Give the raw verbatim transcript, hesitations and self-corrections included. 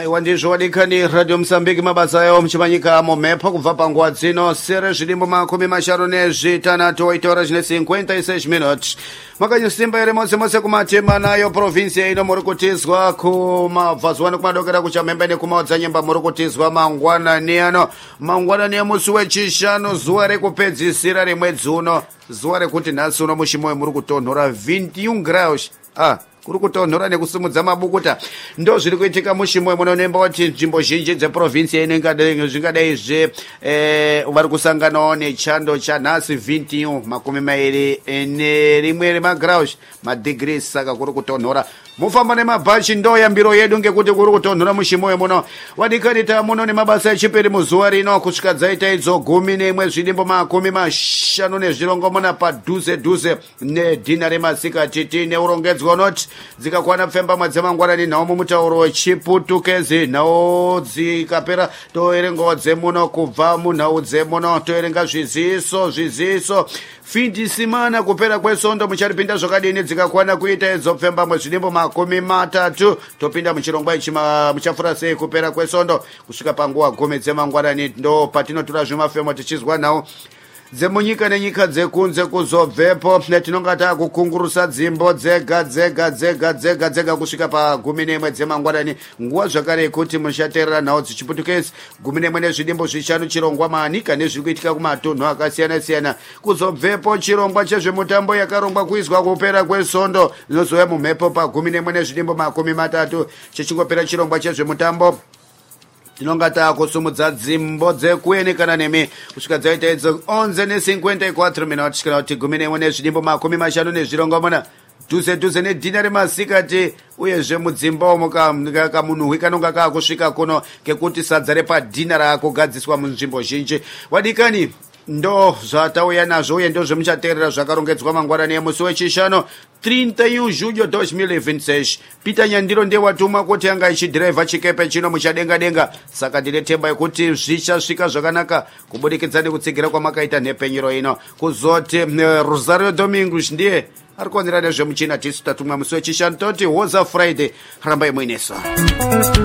aiwa ndizvo wadikani radio Msambiki mabasa yawo mchimanyika momhepo kubva panguva dzino sere zvirimbo makumi mashanu nezvitanhatu oitora zvine cinquenta e seis minutos makanyusimba iri mose mose kumatema nayo provinsia ino muri kutizwa kumabvazuva nekumadokera kuchamhembe nekumaodzanyemba muri kutizwa mangwanani ano mangwanani emusi wechishanu zuva rekupedzisira remwedzi uno zuva rekuti nhasi uno mushimoyo muri kutonhora vinte e um graus ah kuri kutonhora nekusimudza mabukuta ndo zviri kuitika mushimoyo muno nemba kuti nzvimbo zhinji dzeprovinsia ino zvingadaizve eh, vari kusanganawo nechando chanhasi vinte e um makumi mairi nerimwe remagraus madhigris saka kuri kutonhora mufamba nemabhachi ndo yambiro yedu ngekuti kuri kutonhora mushimoyo muno wadikanita muno nemabasa echipiri muzuva rino kusvika dzaita idzo gumi nemwe zvidimbo makumi mashanu nezvirongo muna padhuze dhuze nedhina remasikati tiine urongedzwa unoti dzikakwana pfembamwe dzemangwanani nhawo mumutauro wechiputukezi nhawo dzikapera toerengawo dzemuno kubva munhau dzemuno toerenga zviziso zviziso findisimana kupera kwesondo mucharipinda zvakadini dzikakwana kuita idzo pfembamwe zvidimbo makumi matatu topinda muchirongwa ichi muchafura sei kupera kwesondo kusvika panguva gumi dzemangwanani ndo patinotora zvemafemo tichizwa nhawo dzemunyika nenyika dzekunze kuzobvepo netinonga takukungurusa dzimbo dzega dzega dzega dzega dzega kusvika pagumi nemwe dzemangwanani nguva zvakare yekuti muchateerera nhawo dzichiputukezi gumi nemwe nezvidimbo zvishanu chirongwa mahanika nezviri kuitika kumatunhu akasiyana siyana kuzobvepo chirongwa chezvemutambo yakarongwa kuizwa kupera kwesondo inozouya mumhepo pagumi nemwe nezvidimbo makumi matatu chichingopera chirongwa chezvemutambo tinonga takusumudza dzimbo dzekuenekana nemi kusvika dzaita idzo onze necinquenta e quatro minutos kana kuti gumi nemwe nezvidimbo makumi mashanu nezvirongo muna dhuze dhuze nedhina remasikati uyezve mudzimba kamunhuhwi kanonga kaakusvika kuno kekuti sadza repadhina raakugadziswa munzvimbo zhinji wadikani ndo zvatauya nazvo uye ndo zvemuchateerera zvakarongedzwa mangwanani emusi wechishanu trinta e um julho dois mil e vinte e seis Peter Nyandiro ndiye watuma kuti anga ichidhiraivha chikepe chino muchadenga denga saka ndine temba yekuti zvichasvika zvakanaka kubudikidza nekutsigira kwamakaita nhepenyero ino kuzoti Rosario Domingos ndiye ari kuonera nezvemuchina tisu tatumwa musi wechishanu toti hoza Friday rambai muineso